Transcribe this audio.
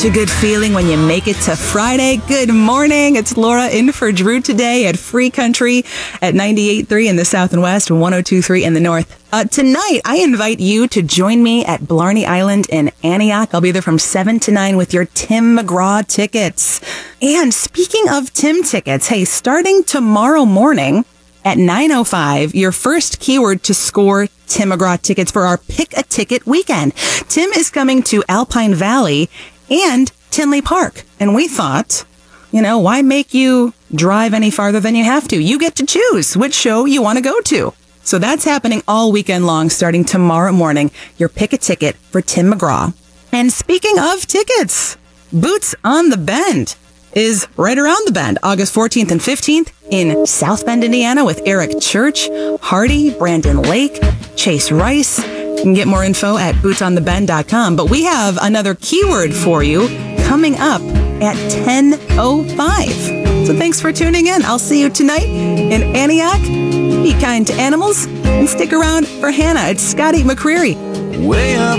a good feeling when you make it to Friday. Good morning. It's Laura in for Drew today at Free Country at 98.3 in the South and West and 102.3 in the North. Tonight, I invite you to join me at Blarney Island in Antioch. I'll be there from 7 to 9 with your Tim McGraw tickets. And speaking of Tim tickets, hey, starting tomorrow morning at 9:05, your first keyword to score Tim McGraw tickets for our Pick a Ticket weekend. Tim is coming to Alpine Valley and Tinley Park. And we thought, why make you drive any farther than you have to? You get to choose which show you want to go to. So that's happening all weekend long, starting tomorrow morning. Your Pick a Ticket for Tim McGraw. And speaking of tickets, Boots on the Bend is right around the bend, August 14th and 15th in South Bend, Indiana, with Eric Church, Hardy, Brandon Lake, Chase Rice. You can get more info at bootsonthebend.com. But we have another keyword for you coming up at 10:05. So thanks for tuning in. I'll see you tonight in Antioch. Be kind to animals and stick around for Hannah. It's Scotty McCreery. Way up.